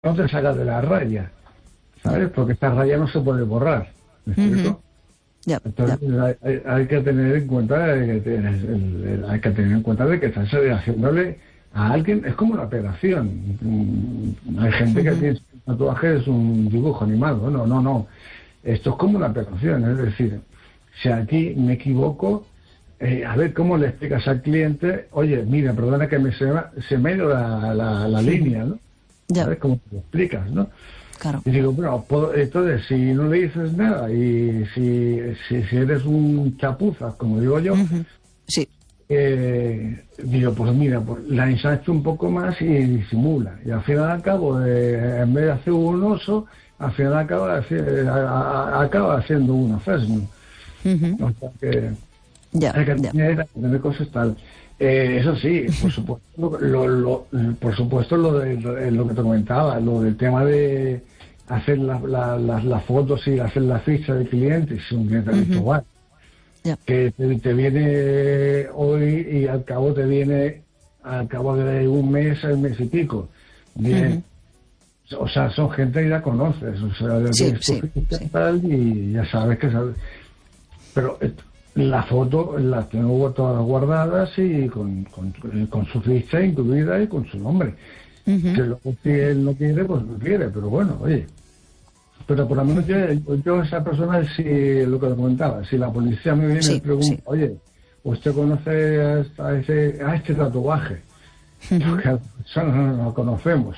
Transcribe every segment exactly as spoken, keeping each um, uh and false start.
no te sacas de la raya, ¿sabes? Porque esta raya no se puede borrar, ¿me explico? Ujú. Ya, Entonces ya. hay, hay- hay que tener en cuenta de que tienes el- el- hay que tener en cuenta de que estás haciéndole a alguien, es como una operación. Mm, hay gente que Ujú. piensa que el tatuaje es un dibujo animado. No, no, no. Esto es como una operación, es decir, si aquí me equivoco, eh, a ver cómo le explicas al cliente, oye, mira, perdona que me se, me- se me ha ido la, la, la Ujú. línea, ¿no? Ya, ¿Sabes cómo te lo explicas, no? claro. Y digo, bueno, puedo- entonces, si no le dices nada y si, si, si eres un chapuzas, como digo yo, Ujú. Sí. eh, digo, pues mira, pues la ensancho un poco más y disimula. Y al final al cabo, eh, en vez de hacer un oso, al final acaba, haci- a- a- acaba haciendo un afesno. Ujú. O sea que Ya, hay que ya. tener, hay que tener cosas tal. Eh, eso sí, por supuesto, lo, lo- por supuesto lo, de, lo, de- lo que te comentaba, lo del tema de hacer la- la- las las fotos y hacer la ficha del cliente, si un cliente Ujú. habitual, Ya. que te, te viene hoy y al cabo te viene al cabo de un mes, el mes y pico. Bien, Ujú. o sea, son gente que ya conoces, o sea, ya Sí, tienes tu sí, ficha sí. tal y ya sabes que sabes. Pero eh, la foto la tengo todas guardadas y con, con, eh, con su ficha incluida y con su nombre. Ujú. Que luego si él no quiere, pues no quiere, pero bueno, oye. Pero por lo menos yo, Ujú. yo esa persona, si lo que le comentaba, si la policía me viene y me Sí, sí. pregunta, oye, ¿usted conoce a, esta- a ese, a este tatuaje? Ujú. Porque a la persona no no lo conocemos.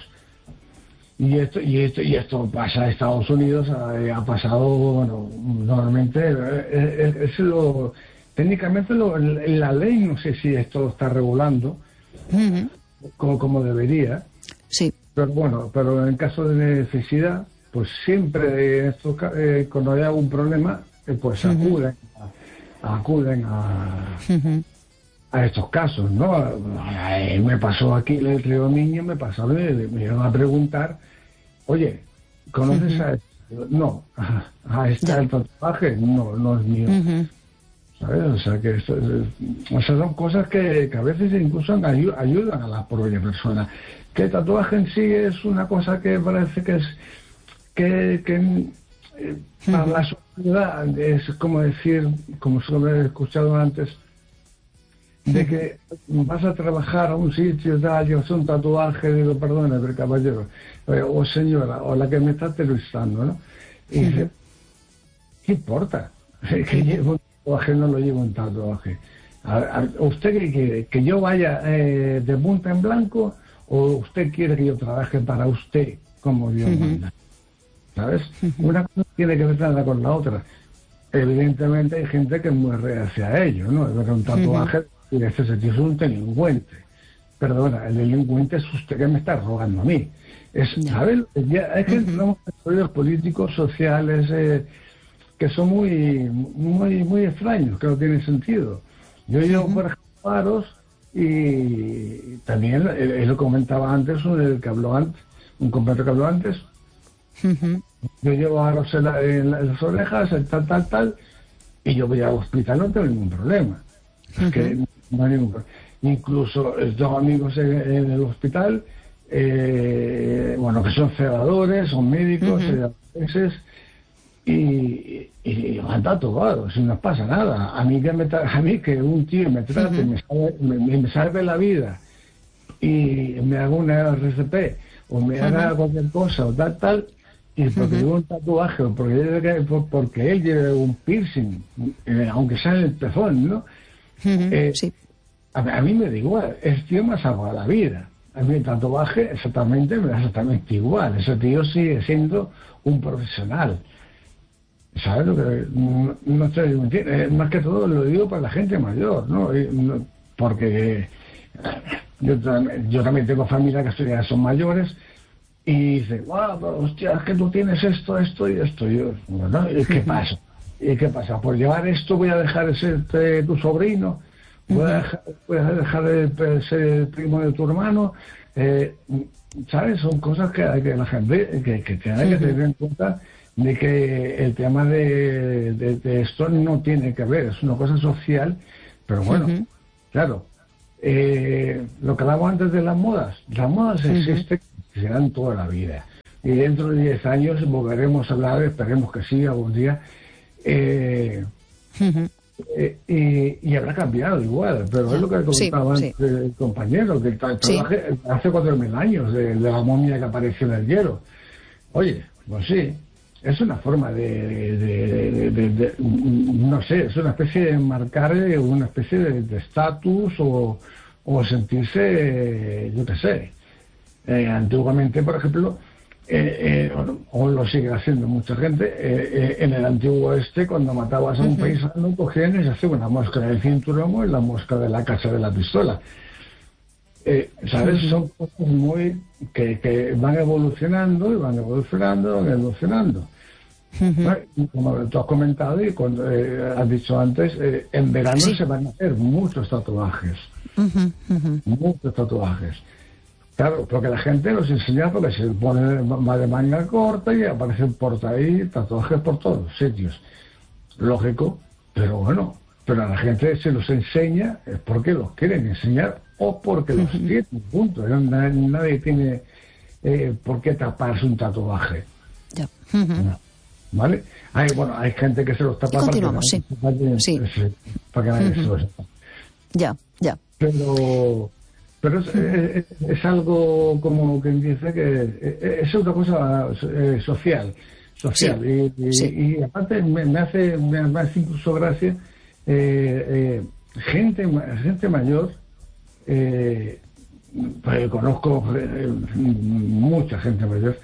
Y esto, y esto, y esto pasa en Estados Unidos, ha, ha pasado, bueno, normalmente, eh, eh, es lo, técnicamente lo- la ley, no sé si esto lo está regulando Ujú. como, como debería, Sí. pero bueno, pero en caso de necesidad, pues siempre en estos, ca- eh, cuando hay algún problema, eh, pues Ujú. acuden, a, acuden a, Ujú. a estos casos, ¿no? Eh, me pasó aquí en el Río Niño, me pasó, me, me iban a preguntar, oye, ¿conoces Ujú. a este? No. ¿A este Ya. el tatuaje? No, no es mío. Ujú. ¿Sabes? O sea, que esto, es- o sea, son cosas que, que a veces incluso ayu- ayudan a la propia persona. Que el tatuaje en sí es una cosa que parece que es que, que eh, para Ujú. la sociedad es como decir, como solo he escuchado antes, de Ujú. que vas a trabajar a un sitio tal, yo soy un tatuaje, digo, perdone, pero caballero, eh, o señora, o la que me está entrevistando, ¿no? Y dice, Ujú. ¿qué importa? Que Ujú. llevo un tatuaje, no lo llevo un tatuaje. A- a- ¿Usted qué quiere? ¿Que yo vaya eh, de punta en blanco o usted quiere que yo trabaje para usted como Dios Ujú. manda? ¿Sabes? Ujú. Una cosa tiene que ver nada con la otra. Evidentemente hay gente que es muy reacia a ello, ¿no? Es ver un Ujú. tatuaje y este tío es un delincuente. Perdona, el delincuente es usted que me está rogando a mí. Es, Ya. ¿sabes? Ya, es que Ujú. entramos en rollos políticos, sociales, eh, que son muy, muy, muy extraños, que no tienen sentido. Yo llevo, Ujú. por ejemplo, paros y también, eh, eh, lo comentaba antes, un, el que habló antes, un compañero que habló antes, Ujú. yo llevo aros en, la- en la- en las orejas, el tal, tal, tal, y yo voy al hospital, no tengo ningún problema. Es Ujú. que no hay ningún problema. Incluso eh, tengo amigos en, en el hospital, eh, bueno, que son celadores, son médicos, Ujú. eh, veces, y, y, y van tatuados, y no pasa nada. A mí que, me tra- a mí que un tío me trate, Ujú. me salve, me, me salve la vida y me haga una R C P o me Ujú. haga cualquier cosa o tal, tal, y porque Ujú. llevo un tatuaje o porque, lleve- por- porque él lleve un piercing, eh, aunque sea en el pezón, ¿no? Ujú. Eh, Sí. a, a mí me da igual, ese tío me ha salvado la vida. A mí el tatuaje exactamente me da exactamente igual. Ese tío sigue siendo un profesional. ¿Sabes lo que no, no sé, ¿me entiendes? Más que todo lo digo para la gente mayor, ¿no? Y no- porque eh, yo, tam- yo también tengo familia que ya son mayores y dice, wow, pero, hostia, es que tú tienes esto, esto y esto. Y yo, bueno, ¿y qué Ujú. pasa? ¿Y qué pasa? Por llevar esto voy a dejar de ser eh, tu sobrino, voy a Ujú. dejar, voy a dejar de pe- ser el primo de tu hermano. Eh, ¿Sabes? Son cosas que, hay que la gente que, que tiene que Ujú. tener en cuenta de que el tema de, de- de esto no tiene que ver, es una cosa social, pero bueno, Ujú. claro, eh, lo que hablamos antes de las modas, las modas Ujú. existen, serán toda la vida. y dentro de diez años volveremos a hablar, esperemos que sí, algún día, eh, uh-huh. eh, y, y habrá cambiado igual, pero yeah. es lo que comentaba sí, sí. el compañero, que tra- sí. trabaje hace cuatro mil años de, de la momia que apareció en el hielo. Oye, pues sí, es una forma de, de, de, de, de no sé, es una especie de marcar una especie de estatus o, o sentirse, yo qué sé. Eh, antiguamente, por ejemplo, eh, eh, o lo sigue haciendo mucha gente, eh, eh, en el antiguo oeste, cuando matabas a un uh-huh. paisano, cogían y se hacía una mosca del cinturón y la mosca de la cacha de la pistola. Eh, ¿Sabes? Uh-huh. Son cosas muy que, que van evolucionando y van evolucionando, van evolucionando. Uh-huh. Bueno, como tú has comentado y cuando eh, has dicho antes, eh, en verano sí. se van a hacer muchos tatuajes. Uh-huh. Uh-huh. Muchos tatuajes. Claro, porque la gente los enseña porque se pone de manga corta y aparecen por ahí tatuajes por todos los sitios. Lógico, pero bueno, pero a la gente se los enseña es porque los quieren enseñar o porque los uh-huh. tienen, punto. Nadie, nadie tiene eh, por qué taparse un tatuaje. Yeah. Uh-huh. No. ¿Vale? Hay, bueno, hay gente que se los tapa y continuamos, para que, sí. sí. Es, para que nadie uh-huh. se los sepa. Ya, ya. Pero... Pero es, es, es algo, como quien dice, que es una cosa eh, social, social. Sí, y, y, sí. y aparte me, me hace me, me hace incluso gracia eh, eh, gente gente mayor, eh, pues conozco eh, mucha gente mayor,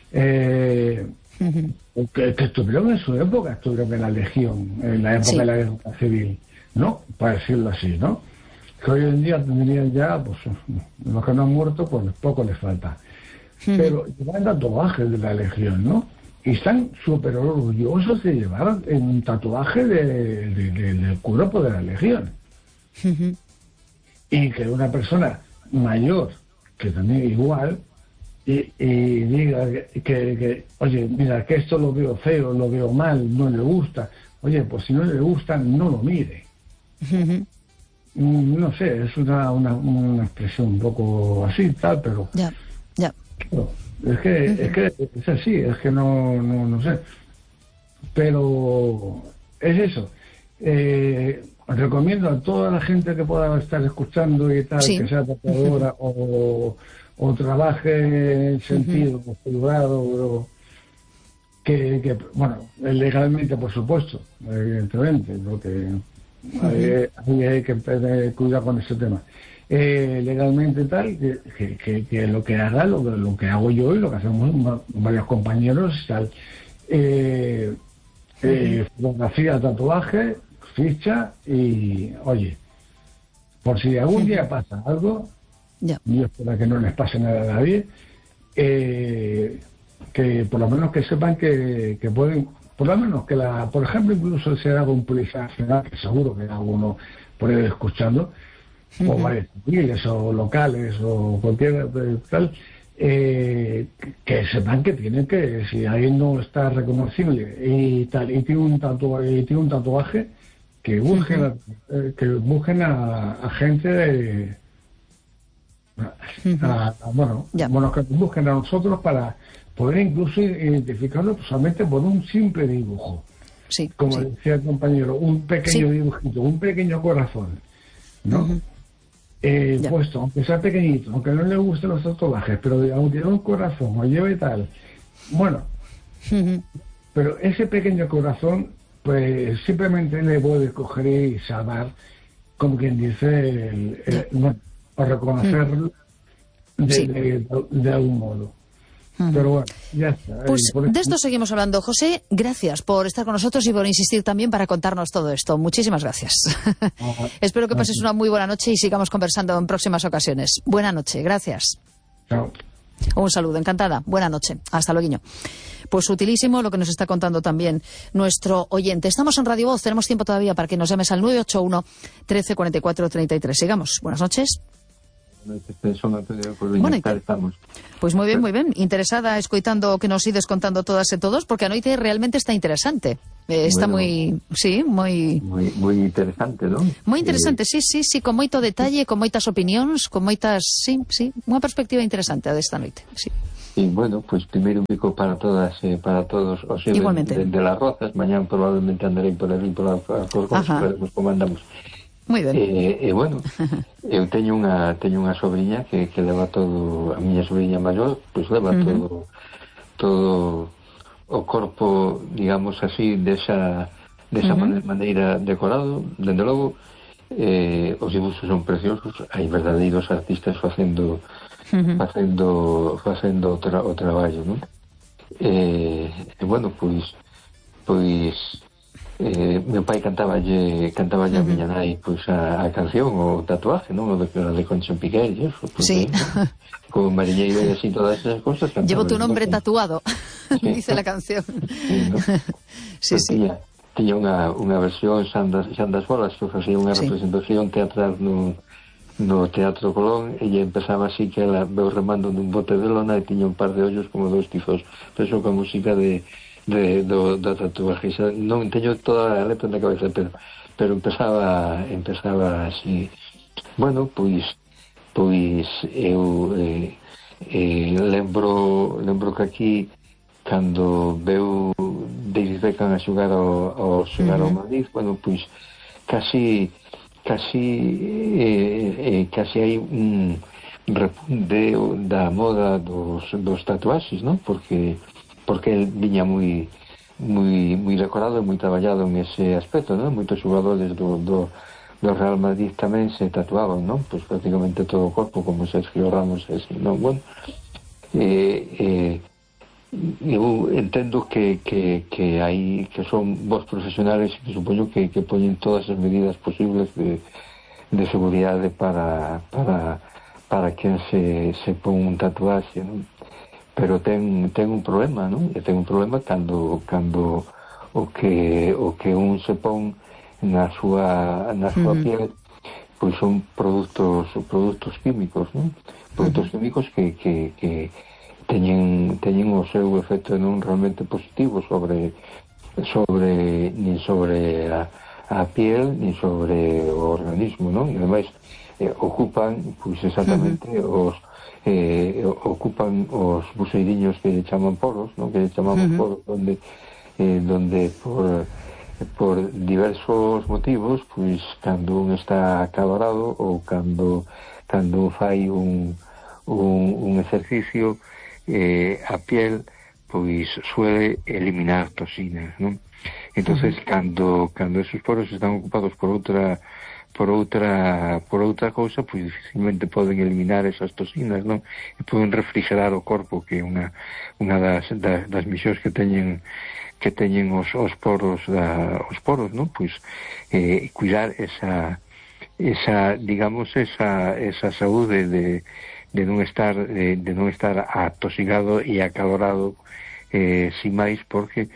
eh, uh-huh. que, que estuvieron en su época, estuvieron en la Legión, en la época sí. de la guerra civil, ¿no? Para decirlo así, ¿no? Que hoy en día tendrían ya, pues los que no han muerto, pues poco les falta. Hmm. Pero llevan tatuajes de la Legión, ¿no? Y están súper orgullosos de llevar un tatuaje de, de, de, del cuerpo de la Legión. Hmm. Y que una persona mayor, que también igual, y, y diga que, que, que, oye, mira, que esto lo veo feo, lo veo mal, no le gusta. Oye, pues si no le gusta, no lo mire. Hmm. No sé, es una, una, una expresión un poco así, tal, pero... Ya, ya. Claro, es que, uh-huh. es que es así, es que no, no, no sé. Pero es eso. Eh, recomiendo a toda la gente que pueda estar escuchando y tal, sí. que sea tatuadora uh-huh. o, o trabaje en sentido uh-huh. privado, o, que, que, bueno, legalmente, por supuesto, evidentemente, porque... Uh-huh. Hay, hay que eh, cuidar con ese tema. Eh, legalmente tal, que, que, que, que lo que haga, lo, lo que hago yo y lo que hacemos varios compañeros, tal. Eh, uh-huh. eh, fotografía, tatuaje, ficha y, oye, por si algún uh-huh. día pasa algo, yeah. yo espero que no les pase nada a nadie, eh, que por lo menos que sepan que, que pueden... Por lo menos que la, por ejemplo, incluso se haga un policía nacional, que seguro que alguno por ahí escuchando, uh-huh. o varios civiles o locales o cualquier tal, eh, que sepan que tienen que, si alguien no está reconocible y tal, y tiene un tatuaje, y tiene un tatuaje, que busquen, uh-huh. a, eh, que busquen a, a gente de, uh-huh. a, a, bueno, yeah. bueno, que busquen a nosotros para poder incluso identificarlo solamente por un simple dibujo. Sí, como sí. decía el compañero, un pequeño sí. dibujito, un pequeño corazón, ¿no? Uh-huh. Eh, puesto, aunque sea pequeñito, aunque no le gusten los tatuajes, pero aunque lleve un corazón o lleve tal, bueno, uh-huh. pero ese pequeño corazón, pues simplemente le puede coger y salvar, como quien dice, el, el, bueno, o reconocerlo uh-huh. de, sí. de, de, de algún modo. Pero bueno, ya está. Pues eh, de esto seguimos hablando. José, gracias por estar con nosotros y por insistir también para contarnos todo esto. Muchísimas gracias. Ah, Espero que pases una muy buena noche y sigamos conversando en próximas ocasiones. Buena noche, gracias. Chao. Un saludo, encantada. Buena noche. Hasta luego. Pues utilísimo lo que nos está contando también nuestro oyente. Estamos en Radio Voz, tenemos tiempo todavía para que nos llames al nueve ocho uno, trece cuarenta y cuatro, treinta y tres. Sigamos. Buenas noches. Bueno, estamos. Pues muy bien, muy bien. Interesada escoitando que nos ides contando todas e todos, porque a noite realmente está interesante. Eh, está bueno, moi, sí, moi moi moi interesante, non? Moi interesante, eh... sí, sí, sí, con moito detalle, con moitas opinións, con moitas, sí, sí, unha perspectiva interesante a desta noite, sí. Y bueno, pues primeiro un bico para todas, eh, para todos os de, de, de las Rozas. Mañán probablemente andarei por ali por a Corcón, veremos como andamos. Moi ben. E, e bueno, eu teño unha teño unha sobrinha que, que leva todo, a miña sobrinha maior, pois leva uh-huh. todo todo o corpo, digamos así, desa desa uh-huh. maneira decorado, dende logo. Eh, os dibuxos son preciosos, hai verdadeiros artistas facendo Uh-huh. facendo facendo o, tra, o traballo, non? E, e bueno, pois pois eh, meu pai cantaballe cantaballe uh-huh. a miña nai pois a, a canción, o tatuaje, non? O de, de Concha Piqué e eso, pois, sí. eh, como mariñeiro e así todas esas cosas. Llevo tu nombre tatuado, sí. Dice la canción. Sí, ¿no? Sí, sí. Tiña, tiña unha, unha versión Xan das, Xan das Bolas, que facía unha sí. representación teatral no no Teatro Colón, e empezaba así que ela veu remando nun bote de lona e tiña un par de ollos como dous tizos, pero con música de, de do, da tatuaje. Non teño toda a letra na cabeza, pero pero empezaba empezaba así. Bueno, pois pois eu eh, eh, lembro lembro que aquí cando veu David Beckham a xogar ao, ao xogar uh-huh. ao Madrid, bueno, pois casi casi eh, eh, casi hai un repunte da moda dos, dos tatuaxes, non? Porque porque el viña moi moi moi decorado e moi traballado en ese aspecto, non? Moitos xogadores do, do, do Real Madrid tamén se tatuaban, non? Pois prácticamente todo o corpo, como Sergio Ramos, ese, non? Bueno, eh, eh, eu entendo que, que, que hai que son vos profesionales e que supoño que, que poñen todas as medidas posibles de, de seguridade para para para quen se, se pon un tatuaxe, non? Pero ten, ten un problema, non? E ten un problema cando cando o que o que un se pon na súa na súa uh-huh. piel, pois son produtos produtos químicos, non? Produtos uh-huh. químicos que, que, que teñen teñen o seu efecto non realmente positivo sobre sobre nin sobre a, a piel nin sobre o organismo, non? E ademais eh, ocupan pois exactamente uh-huh. os eh, ocupan os buxeiriños que chaman poros, non? Que chamamos uh-huh. poros donde eh, donde por por diversos motivos, pois cando un está acalorado ou cando cando fai un un, un exercicio, eh, a piel pois suele eliminar toxinas, non? Entonces uh-huh. cando cando esos poros están ocupados por outra por outra por outra cousa, pois dificilmente poden eliminar esas toxinas, non? E poden refrigerar o corpo, que é unha unha das das, das misións que teñen que teñen os os poros da os poros, non? Pois eh cuidar esa esa digamos esa esa saúde de de non estar de, de non estar atosigado e acalorado eh, sin máis, porque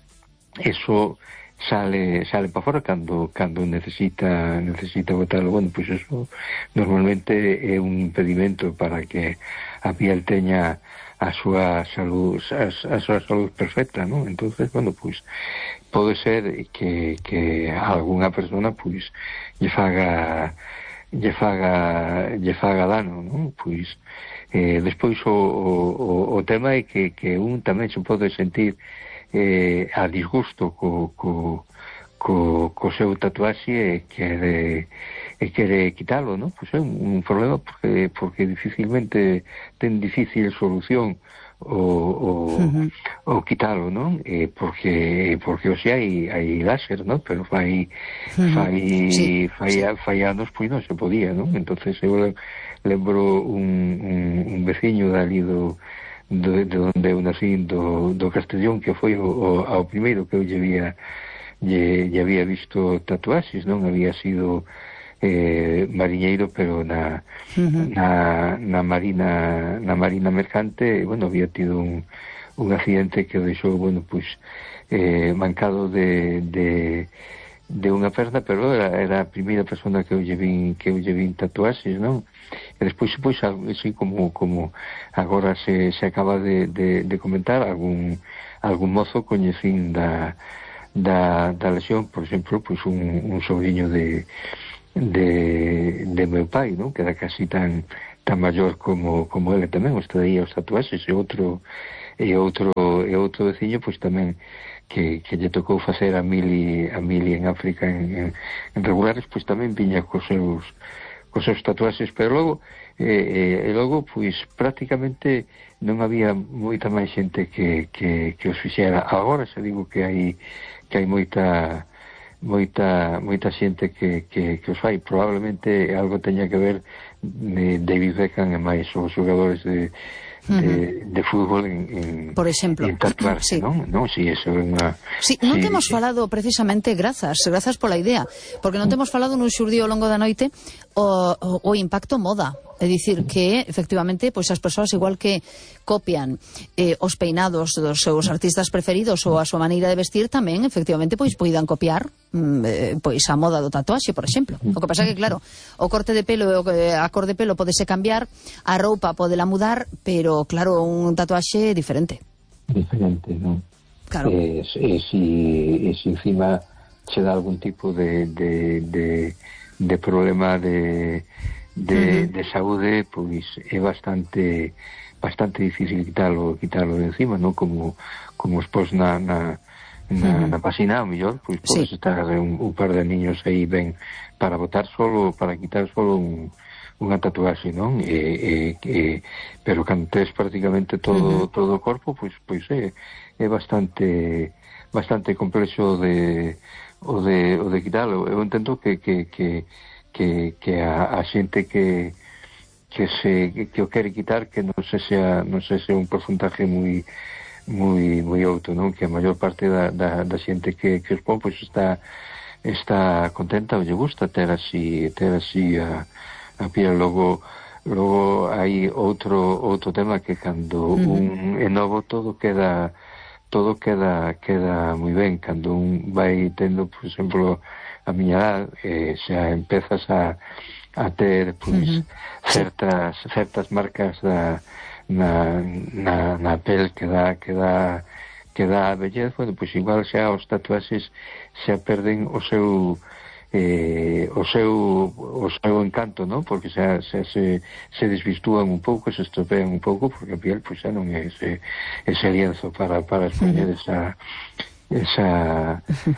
eso sale sale para fora cando cando necesita necesita botarlo. Bueno, pois eso normalmente é un impedimento para que a piel teña a súa salud a, a súa salud perfecta, non? Entonces, bueno, pois pode ser que que algunha persona pois lle faga lle faga lle faga dano, non? Pois eh, despois o, o, o tema é que, que un tamén se pode sentir eh, a disgusto co, co, co, co seu tatuaxe e quere, e quere quitalo, non? Pois é un, un problema porque, porque dificilmente ten difícil solución o, o, uh-huh. o quitalo, non? Eh, porque porque o sea, hai, hai láser, non? Pero fai uh-huh. fai, sí, fai, sí. fai anos pois non se podía, non? Entonces eu lembro un, un, un veciño dali do de, de onde eu nací, do, do Castellón, que foi o, o, ao primeiro que eu lle había lle, lle había visto tatuaxes, non? Había sido eh, mariñeiro, pero na, uh-huh. na na marina na marina mercante, e, bueno, había tido un, un accidente que o deixou, bueno, pois eh, mancado de, de de unha perna, pero era, era a primeira persona que eu lle vin que eu lle vin tatuaxes, non? E despois, pois, así como como agora se, se acaba de, de, de comentar, algún algún mozo coñecín da da, da lesión, por exemplo, pois un, un sobrinho de de, de meu pai, non? Que era casi tan tan maior como como ele tamén, os traía os tatuaxes, e outro e outro e outro veciño pois tamén que, que lle tocou facer a mili a mili en África en, en, en regulares, pois tamén viña cos seus cos seus tatuaxes, pero logo e, e logo pois prácticamente non había moita máis xente que, que, que os fixera. Agora xa digo que hai que hai moita moita moita xente que, que, que os fai. Probablemente algo teña que ver de David Beckham e máis os xogadores de De, de fútbol en, en, por exemplo, en tatuarse, sí. non? Non, si, eso é unha... Sí, non sí, temos sí. falado precisamente, grazas, grazas pola idea, porque non temos falado nun xurdido ao longo da noite o, o, o impacto moda. É dicir que, efectivamente, pois as persoas igual que copian eh, os peinados dos seus artistas preferidos ou a súa maneira de vestir, tamén, efectivamente, pois poidan copiar mm, eh, pois a moda do tatuaxe, por exemplo. O que pasa é que, claro, o corte de pelo e a cor de pelo podese cambiar, a roupa podela mudar, pero, claro, un tatuaxe é diferente. Diferente, non? Claro. E, e, si, e si encima se dá algún tipo de, de, de, de problema de... de, uh-huh. de saúde, pois é bastante bastante difícil quitalo quitalo de encima, non? Como como expós na na, na, uh-huh. na página, ao mellor, pois podes sí. estar un, un par de niños aí ben para botar solo, para quitar solo un, unha tatuaxe, non? E, e, e, pero cando tes prácticamente todo uh-huh. todo o corpo, pois pois é, é bastante bastante complexo de o de o de quitalo. Eu entendo que que que que, que a, a xente que que se que, que o quere quitar, que non se sea non se sea un porcentaje moi moi moi alto, non? Que a maior parte da, da, da xente que, que os pon pois está está contenta ou lle gusta ter así ter así a, a piel. Logo logo hai outro outro tema, que cando uh-huh. un é novo todo queda todo queda queda moi ben. Cando un vai tendo, por exemplo, a miña edad, eh, xa empezas a, a ter pois, uh-huh. certas certas marcas da, na, na, na pel que dá que dá, que dá a vellez, bueno, pois igual xa os tatuaxes xa perden o seu eh, o seu o seu encanto, non? Porque xa, xa se, se desvirtúan un pouco, se estropean un pouco, porque a piel pois xa non é ese, ese lienzo para, para expoñer uh-huh. esa esa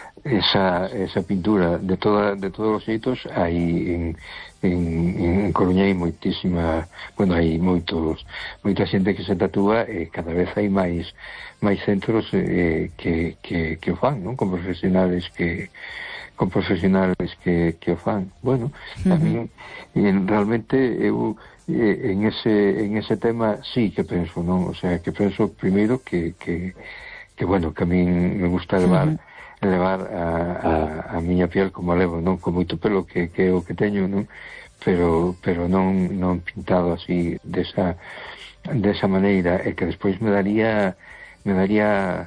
esa esa pintura. De toda de todos os xeitos hai en en, en Coruña hai moitísima, bueno, hai moitos moita xente que se tatúa, e cada vez hai máis máis centros eh, que, que, que o fan, non? Con profesionales que con profesionales que, que o fan. Bueno, uh-huh. a mí en, realmente eu eh, en ese en ese tema sí que penso, non? O sea, que penso primeiro que que que bueno, que a min me gusta levar uh-huh. levar a, a, a miña piel como a levo, non con moito pelo, que, que é o que teño, non? Pero pero non non pintado así desa desa maneira, e que despois me daría me daría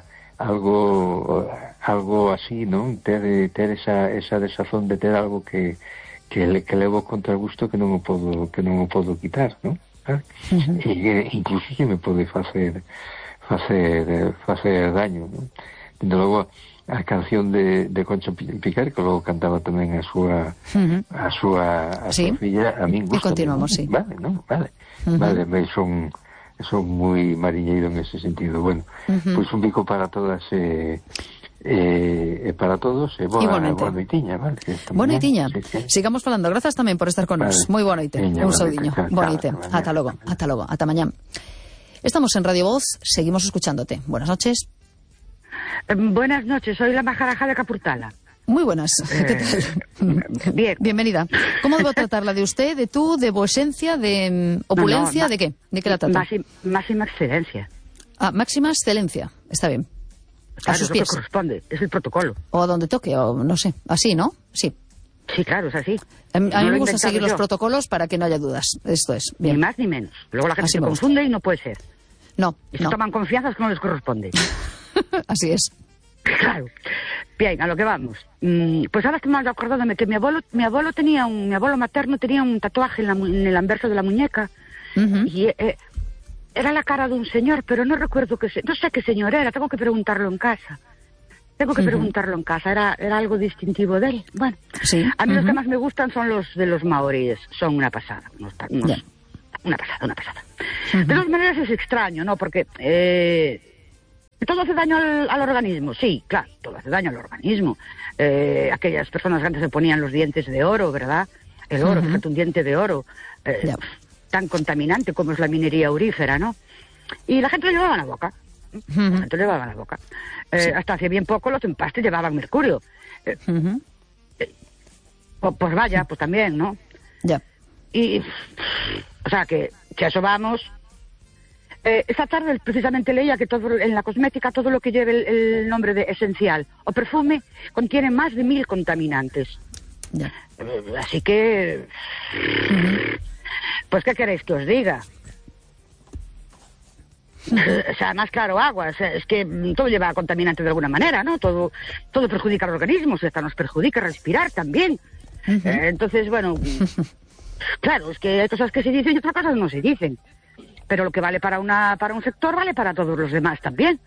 algo algo así, non? Ter ter esa esa desazón de ter algo que que que levo contra gusto, que non o podo que non o podo quitar, non? ¿Ah? Uh-huh. E incluso se me pode facer facer facer daño, non? Dende logo a canción de, de Concho Piquer, que logo cantaba tamén a súa uh-huh. a súa a sí. súa filla, a min gusta. E continuamos, sí. Vale, non? Vale. Uh-huh. Vale, me son son moi mariñeiro en ese sentido. Bueno, uh-huh. pois un bico para todas e eh, eh, para todos, e boa, boa noitiña, vale? Boa noitiña. Sí, sí. Sigamos falando. Grazas tamén por estar con nos. Vale. Moi boa noite. Veña, un saudiño. Boa noite. Ata logo, ata logo, ata mañán. Estamos en Radio Voz, seguimos escuchándote. Buenas noches. Eh, buenas noches, soy la Majaraja de Capurtala. Muy buenas, eh, ¿qué tal? Bien. Bienvenida. ¿Cómo debo tratarla? ¿De usted, de tú, de vuesencia, de um, opulencia? No, no, ¿de qué? ¿De qué la trata? Máxima, máxima excelencia. Ah, máxima excelencia, está bien. Claro, a sus pies. Es lo que corresponde, es el protocolo. O a donde toque, o no sé, así, ¿no? Sí. Sí, claro, es así. A, a no mí me gusta seguir yo. los protocolos para que no haya dudas. Esto es. Bien. Ni más ni menos. Luego la gente así se confunde y no puede ser. No, y se no. toman confianzas que no les corresponde. Así es. Claro. Bien, a lo que vamos. Mm, pues ahora estoy mal acordándome que mi abuelo, mi abuelo tenía un, mi abuelo materno tenía un tatuaje en, la, en el anverso de la muñeca. Uh-huh. Y eh, era la cara de un señor, pero no recuerdo que se, no sé qué señor era, tengo que preguntarlo en casa. Tengo que uh-huh. preguntarlo en casa, era, era algo distintivo de él. Bueno, sí. a mí uh-huh. los que más me gustan son los de los maoríes, son una pasada. Unos, unos, yeah. una pasada, una pasada. Uh-huh. De todas maneras es extraño, ¿no? Porque eh, todo hace daño al, al organismo, sí, claro, todo hace daño al organismo. Eh, aquellas personas que antes se ponían los dientes de oro, ¿verdad? El oro, uh-huh. fíjate, un diente de oro, eh, yeah. tan contaminante como es la minería aurífera, ¿no? Y la gente lo llevaba en la boca. Uh-huh. La gente lo llevaba en la boca. Eh, sí. Hasta hace bien poco los empastes llevaban mercurio. Eh, uh-huh. eh, pues, pues vaya, pues también, ¿no? Ya. Yeah. Y, o sea, que, que a eso vamos. Eh, esta tarde precisamente leía que todo en la cosmética todo lo que lleve el, el nombre de esencial o perfume contiene más de mil contaminantes. Yeah. Eh, así que, uh-huh. pues ¿qué queréis que os diga? Uh-huh. O sea, más claro, agua. O sea, es que todo lleva contaminante de alguna manera, ¿no? Todo, todo perjudica al organismo, o sea, hasta nos perjudica respirar también. Uh-huh. Eh, entonces, bueno, claro, es que hay cosas que se dicen y otras cosas no se dicen. Pero lo que vale para una para un sector vale para todos los demás también.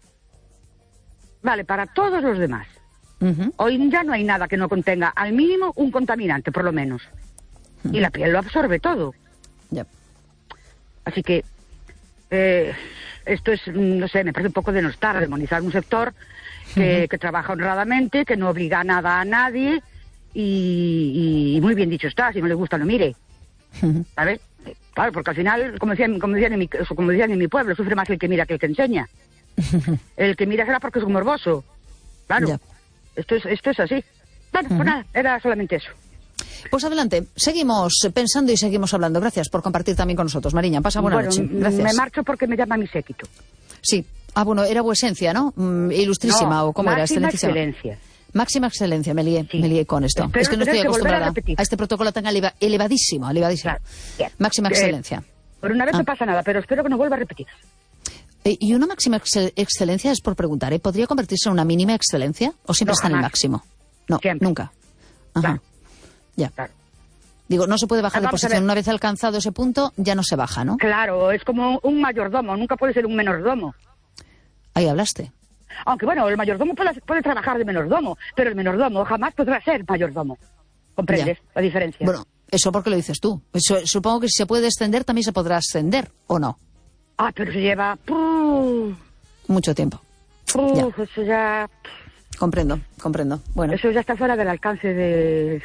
Vale para todos los demás. Uh-huh. Hoy ya no hay nada que no contenga al mínimo un contaminante, por lo menos. Uh-huh. Y la piel lo absorbe todo. Yep. Así que eh, esto es, no sé, me parece un poco denostar, demonizar un sector que, uh-huh. que trabaja honradamente, que no obliga a nada a nadie y, y muy bien dicho está, si no le gusta no mire. Uh-huh. ¿Sabes? Claro, porque al final, como decían, como decían, en mi, como decían en mi pueblo, sufre más el que mira que el que enseña. El que mira será porque es un morboso. Claro, yeah. esto es esto es así. Bueno, uh-huh. pues nada, era solamente eso. Pues adelante, seguimos pensando y seguimos hablando. Gracias por compartir también con nosotros. Mariña, pasa buena bueno, noche. Gracias. Me marcho porque me llama mi séquito. Sí. Ah, bueno, era vuecencia, ¿no? Mm, ilustrísima, no, ¿o cómo era? Excelentísima. Excelencia. Máxima excelencia, me lié, sí. me lié con esto. Espero es que no estoy acostumbrada a, a, a este protocolo tan eleva, elevadísimo, elevadísimo. Claro. Máxima eh, excelencia. Por una vez ah. no pasa nada, pero espero que no vuelva a repetir. Eh, ¿Y una máxima ex- excelencia es por preguntar, ¿eh? ¿Podría convertirse en una mínima excelencia? ¿O siempre no, está en el jamás. máximo? No, siempre. nunca. Ajá. Claro. Ya. Claro. Digo, no se puede bajar ah, de posición. Una vez alcanzado ese punto, ya no se baja, ¿no? Claro, es como un mayordomo, nunca puede ser un menordomo. Ahí hablaste. Aunque bueno, el mayordomo puede, puede trabajar de menordomo, pero el menordomo jamás podrá ser mayordomo. ¿Comprendes ya. La diferencia? Bueno, eso porque lo dices tú. Eso, supongo que si se puede descender, también se podrá ascender, ¿o no? Ah, pero se lleva... Uh, mucho tiempo. Uh, ya. Eso ya... Comprendo, comprendo. Bueno. Eso ya está fuera del alcance de...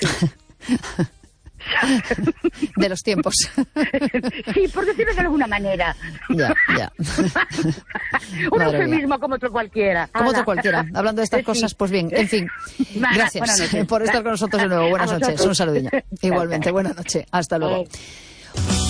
de los tiempos. Sí, por decirlo de alguna manera. Ya, ya. Un eufemismo como otro cualquiera. Como otro cualquiera. Hablando de estas sí. cosas, pues bien, en fin. Gracias por estar con nosotros de nuevo. Buenas noches. Un saludillo. Igualmente, buenas noches. Hasta luego.